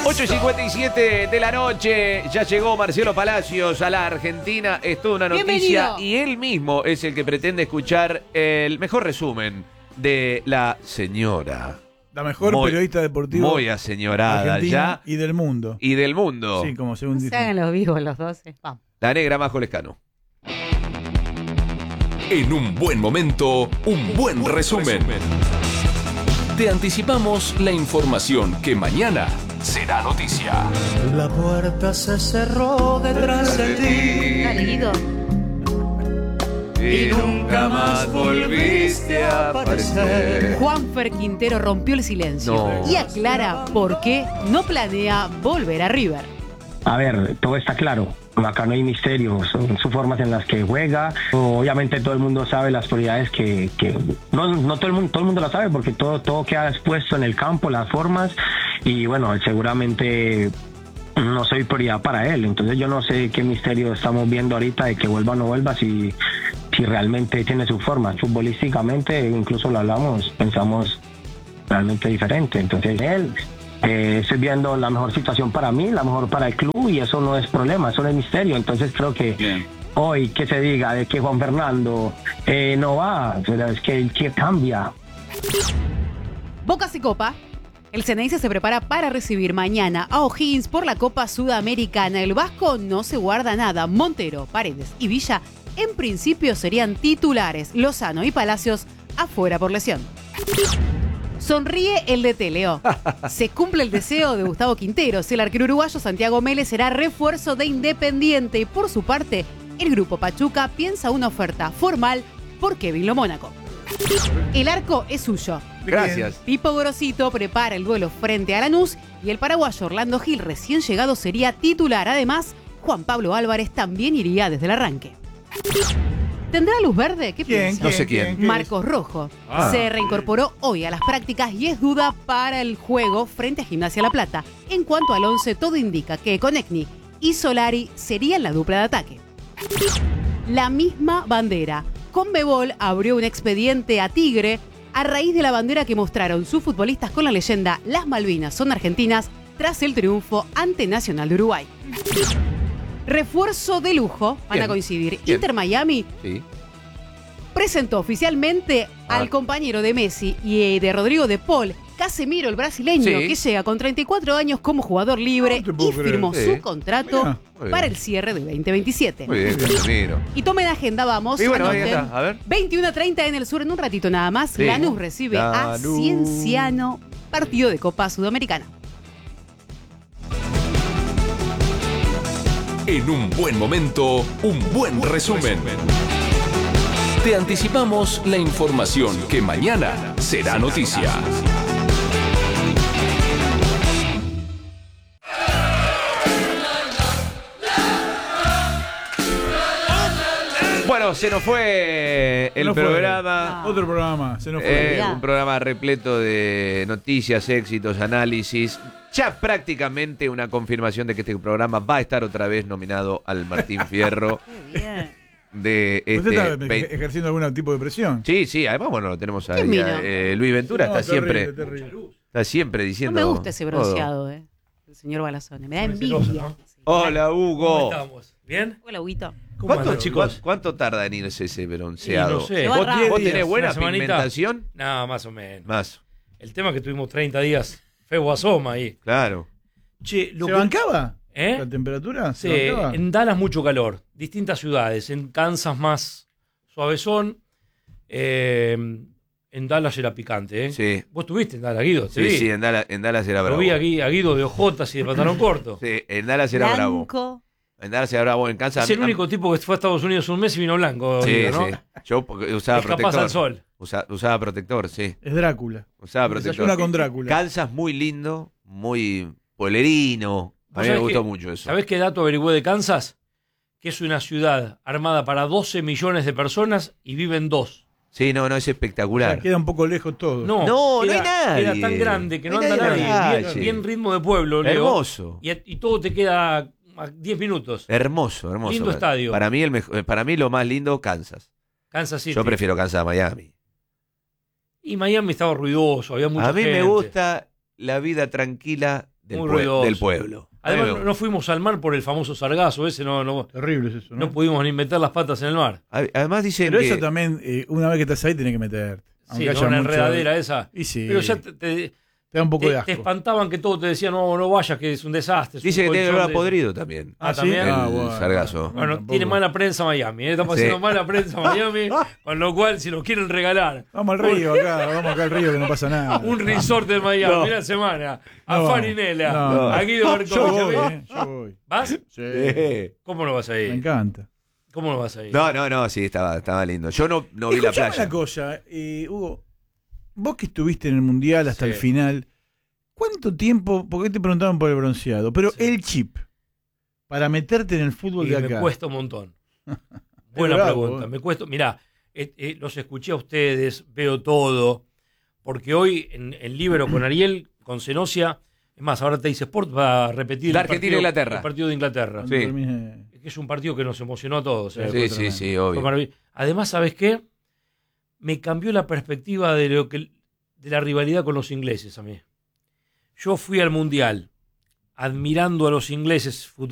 8:57 de la noche, ya llegó Marcelo Palacios a la Argentina, es toda una noticia. Bienvenido. Y él mismo es el que pretende escuchar el mejor resumen de la señora. La mejor periodista deportiva muy aseñorada argentina ya. y del mundo. Y del mundo. Sí, como según No se dicen. hagan los vivos los 12. Vamos. La negra Majo Lescano. En un buen momento, un buen resumen. Te anticipamos la información que mañana será noticia. La puerta se cerró detrás de ti Dale, Guido. Y nunca más volviste a aparecer. Juanfer Quintero rompió el silencio No. y aclara por qué no planea volver a River. A ver, todo está claro. Acá no hay misterio, son formas en las que juega. Obviamente todo el mundo sabe las prioridades que no todo el mundo la sabe porque todo queda expuesto en el campo, las formas, y bueno, seguramente no soy prioridad para él. Entonces yo no sé qué misterio estamos viendo ahorita de que vuelva o no vuelva, si realmente tiene su forma. Futbolísticamente, incluso lo hablamos, pensamos realmente diferente. Entonces él... estoy viendo la mejor situación para mí, la mejor para el club, y eso no es problema, eso no es misterio. Entonces creo que hoy que se diga de que Juan Fernando no va, pero es que cambia. Boca se copa. El Ceneice se prepara para recibir mañana a O'Higgins por la Copa Sudamericana. El Vasco no se guarda nada. Montero, Paredes y Villa en principio serían titulares. Lozano y Palacios afuera por lesión. Sonríe el DT, Leo. Se cumple el deseo de Gustavo Quinteros. El arquero uruguayo Santiago Mélez será refuerzo de Independiente. Y por su parte, el grupo Pachuca piensa una oferta formal por Kevin Lo Mónaco. El arco es suyo. Gracias. Pipo Gorosito prepara el duelo frente a Lanús y el paraguayo Orlando Gil, recién llegado, sería titular. Además, Juan Pablo Álvarez también iría desde el arranque. ¿Tendrá luz verde? ¿Qué piensa? No sé quién. Marcos Rojo se reincorporó hoy a las prácticas y es duda para el juego frente a Gimnasia La Plata. En cuanto al 11, todo indica que Konechny y Solari serían la dupla de ataque. La misma bandera. Conmebol abrió un expediente a Tigre a raíz de la bandera que mostraron sus futbolistas con la leyenda "Las Malvinas son argentinas" tras el triunfo ante Nacional de Uruguay. Refuerzo de lujo, van Bien. a coincidir. Bien. Inter Miami Sí. presentó oficialmente al compañero de Messi y de Rodrigo de Paul, Casemiro, el brasileño, Sí. que llega con 34 años como jugador libre No te y puedo creer. firmó Sí. su contrato Mirá. Muy para bien. el cierre de 2027. Muy bien, Casemiro. Y tomen agenda, vamos. Y bueno, ahí anoten. está, a ver. 21:30 en el sur, en un ratito nada más. Sí. Lanús recibe a Lanús. Cienciano, partido de Copa Sudamericana. En un buen momento, un buen resumen. Te anticipamos la información que mañana será noticia. Bueno, se nos fue el No fue. programa. No. Otro programa, se nos fue. Ya. Un programa repleto de noticias, éxitos, análisis. Ya prácticamente una confirmación de que este programa va a estar otra vez nominado al Martín Fierro Qué bien. de ¿Usted está este. ejerciendo algún tipo de presión? Sí, además, bueno, lo tenemos ahí. ¿Quién vino? Luis Ventura No, está siempre terrible. está siempre No diciendo. me gusta ese todo. bronceado, el señor Balazone. Me da envidia. celoso, ¿no? Sí. Hola, ¿Cómo Hugo. estamos? ¿Bien? Hola, Huguito. ¿Cómo ¿Cuánto, andan, chicos? ¿Cuánto tarda en irse ese bronceado? Y no sé. ¿Vos, Lleva rápido. vos tenés 10 buena una semanita. pigmentación? No, más o menos. Más, El tema es que tuvimos 30 días feo asoma ahí. claro. Che, ¿Se bancaba? ¿Eh? ¿La temperatura? Sí, ¿Se bancaba? en Dallas mucho calor. Distintas ciudades. En Kansas más suavezón. En Dallas era picante, ¿eh? Sí. Vos estuviste en Dallas, Guido. Te Sí, vi. sí, en Dallas era Lo bravo. vi aquí a Guido de ojotas y de pantalón corto. Sí, en Dallas era bravo. Blanco. En Dallas era bravo. En Kansas. Es el único tipo que fue a Estados Unidos un mes y vino blanco, Sí, Guido, ¿no? sí. Yo porque usaba Escapás protector. al sol. Usaba protector, sí. Es Drácula. Usaba protector. Desayuna con Drácula. Kansas muy lindo, muy polerino. A mí me ¿Vos sabés gustó qué? mucho eso. ¿Sabés qué dato averigüé de Kansas? Que es una ciudad armada para 12 millones de personas y viven 2. Sí, no, es O sea, espectacular. queda un poco lejos todo. No hay nadie. Queda tan grande que no No hay anda nadie en nadie. la calle. Bien ritmo de pueblo, Leo. Hermoso. Y todo te queda a 10 minutos. Hermoso. Lindo estadio. Para mí, para mí lo más lindo, Kansas. Kansas City. Yo prefiero Kansas a Miami. Y Miami estaba ruidoso, había mucha A mí gente. me gusta la vida tranquila Muy ruidoso. del pueblo. Además, no fuimos al mar por el famoso sargazo ese, no Terrible es eso, ¿no? pudimos ni meter las patas en el mar. Además dicen Pero que... eso también, una vez que estás ahí, tenés que meterte. Sí, Aunque ¿no? haya Una mucho- enredadera esa. Y sí. Pero ya te da un poco de asco. te espantaban que todo te decían, no vayas, que es un desastre. es Dice un que tiene colchón olor a de- podrido también. Ah, ¿sí? también. El sargazo. Bueno, tampoco. tiene mala prensa Miami, estamos Sí. haciendo mala prensa Miami, con lo cual si lo quieren regalar, Vamos al río vamos acá al río que no pasa nada. un resort de Miami, No. una semana, a No. Farinella, No. a Guido Yo voy, Berkovich. yo voy. ¿Vas? Sí, ¿Cómo no vas a me ir? encanta. ¿Cómo no vas a ir? No, sí, estaba lindo. Yo no vi la Escuchame playa. una cosa, Hugo. Vos que estuviste en el Mundial hasta Sí. el final, ¿cuánto tiempo? Porque te preguntaban por el bronceado, pero Sí. el chip para meterte en el fútbol Y de me acá. cuesta un montón. Buena bravo, pregunta. Me cuesta. Mirá, los escuché a ustedes, veo todo. Porque hoy en Libero con Ariel, con Cenosia, es más, ahora Teis Sport va a repetir La el Argentina partido- e Inglaterra. el partido de Inglaterra. Cuando Sí. termine- Es que es un partido que nos emocionó a todos. Sí, fue sí, tremendo. sí, Fue obvio. maravilloso. Además, ¿sabes qué? Me cambió la perspectiva de la rivalidad con los ingleses a mí. Yo fui al Mundial admirando a los ingleses